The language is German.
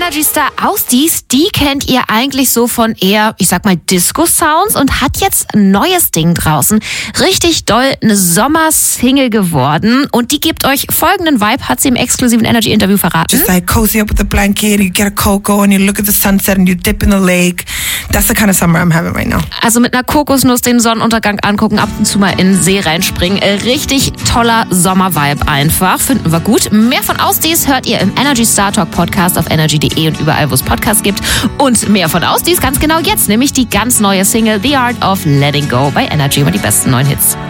Energy Star Ausdies, die kennt ihr eigentlich so von eher, ich sag mal, Disco-Sounds und hat jetzt ein neues Ding draußen. Richtig doll eine Sommer-Single geworden und die gibt euch folgenden Vibe, hat sie im exklusiven Energy-Interview verraten. Just like cozy up with a blanket, you get a cocoa and you look at the sunset and you dip in the lake. That's the kind of summer I'm having right now. Also mit einer Kokosnuss den Sonnenuntergang angucken, ab und zu mal in den See reinspringen. Richtig toller Sommer-Vibe einfach. Finden wir gut. Mehr von Ausdies hört ihr im Energy Star Talk Podcast auf energy.de und überall, wo es Podcasts gibt. Und mehr von Ausdies ganz genau jetzt, nämlich die ganz neue Single The Art of Letting Go bei Energy über die besten neuen Hits.